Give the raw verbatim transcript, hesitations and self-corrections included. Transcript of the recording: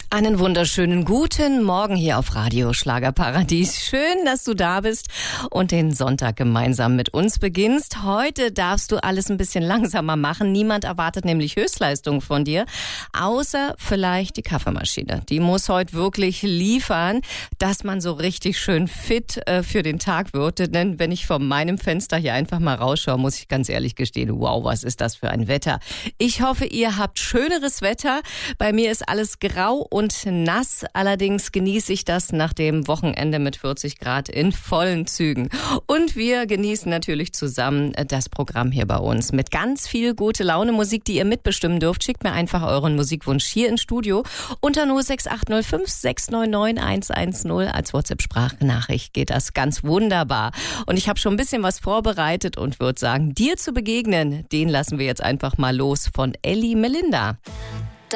Einen wunderschönen guten Morgen hier auf Radio Schlagerparadies. Schön, dass du da bist und den Sonntag gemeinsam mit uns beginnst. Heute darfst du alles ein bisschen langsamer machen. Niemand erwartet nämlich Höchstleistung von dir, außer vielleicht die Kaffeemaschine. Die muss heute wirklich liefern, dass man so richtig schön fit äh, für den Tag wird. Denn wenn ich von meinem Fenster hier einfach mal rausschaue, muss ich ganz ehrlich gestehen, wow, was ist das für ein Wetter. Ich hoffe, ihr habt schöneres Wetter. Bei mir ist alles grau und nass. Allerdings genieße ich das nach dem Wochenende mit vierzig Grad in vollen Zügen. Und wir genießen natürlich zusammen das Programm hier bei uns mit ganz viel gute Laune Musik, die ihr mitbestimmen dürft. Schickt mir einfach euren Musikwunsch hier ins Studio unter null sechs acht null fünf sechs neun neun eins eins null. Als WhatsApp-Sprachnachricht geht das ganz wunderbar. Und ich habe schon ein bisschen was vorbereitet und würde sagen, dir zu begegnen, den lassen wir jetzt einfach mal los von Elli Melinda.